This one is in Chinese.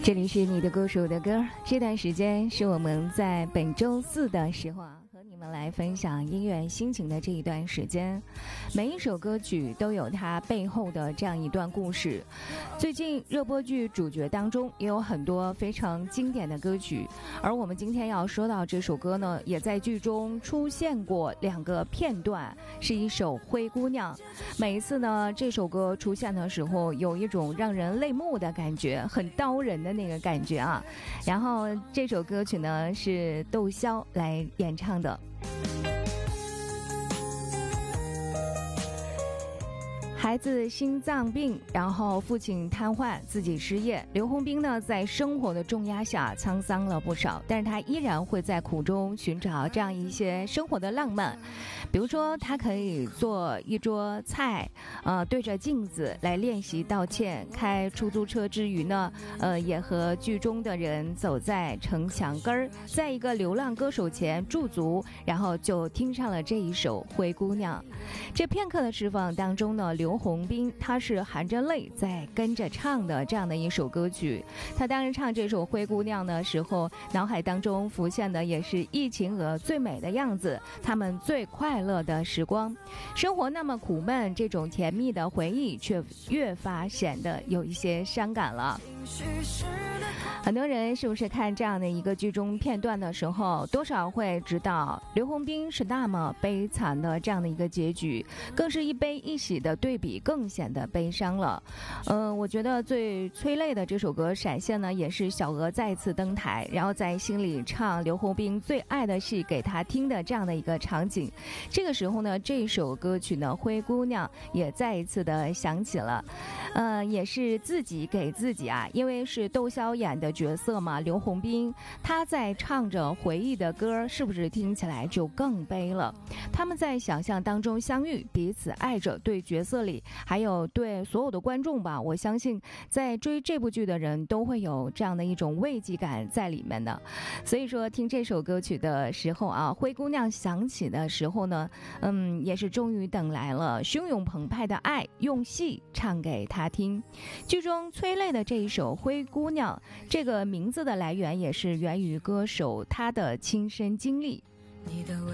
这里是你的歌手的歌，这段时间是我们在本周四的时候和你们来分享音乐心情的这一段时间。每一首歌曲都有它背后的这样一段故事。最近热播剧主角当中也有很多非常经典的歌曲，而我们今天要说到这首歌呢，也在剧中出现过2个片段，是一首《灰姑娘》。每一次呢，这首歌出现的时候，有一种让人泪目的感觉，很刀人的那个感觉啊。然后这首歌曲呢是窦骁来演唱的。孩子心脏病，然后父亲瘫痪，自己失业。刘洪兵呢，在生活的重压下沧桑了不少，但是他依然会在苦中寻找这样一些生活的浪漫。比如说，他可以做一桌菜，对着镜子来练习道歉。开出租车之余呢，也和剧中的人走在城墙根儿，在一个流浪歌手前驻足，然后就听上了这一首《灰姑娘》。这片刻的释放当中呢，刘洪兵他是含着泪在跟着唱的这样的一首歌曲。他当时唱这首《灰姑娘》的时候，脑海当中浮现的也是忆秦娥最美的样子，他们最快乐的时光。生活那么苦闷，这种甜蜜的回忆却越发显得有一些伤感了。很多人是不是看这样的一个剧中片段的时候，多少会知道刘洪兵是那么悲惨的这样的一个结局，更是一悲一喜的对比，更显得悲伤了。我觉得最催泪的这首歌闪现呢，也是小娥再次登台，然后在心里唱刘洪兵最爱的戏给他听的这样的一个场景。这个时候呢，这首歌曲呢《灰姑娘》也再一次的响起了。也是自己给自己啊，因为是窦骁演的角色嘛，刘洪兵他在唱着回忆的歌，是不是听起来就更悲了？他们在想象当中相遇，彼此爱着，对角色里还有对所有的观众吧，我相信在追这部剧的人都会有这样的一种慰藉感在里面的。所以说听这首歌曲的时候啊，灰姑娘响起的时候呢，也是终于等来了汹涌澎湃的爱，用戏唱给他听。剧中催泪的这一首《灰姑娘》，这个名字的来源也是源于歌手他的亲身经历。 你的微